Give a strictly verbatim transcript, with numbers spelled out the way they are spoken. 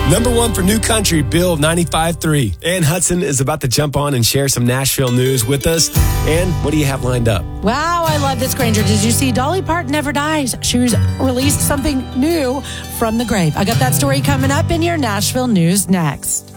Number one for New Country, Bill ninety-five point three. Ann Hudson is about to jump on and share some Nashville news with us. Ann, what do you have lined up? Wow, I love this, Granger. Did you see Dolly Parton never dies? She released something new from the grave. I got that story coming up in your Nashville news next.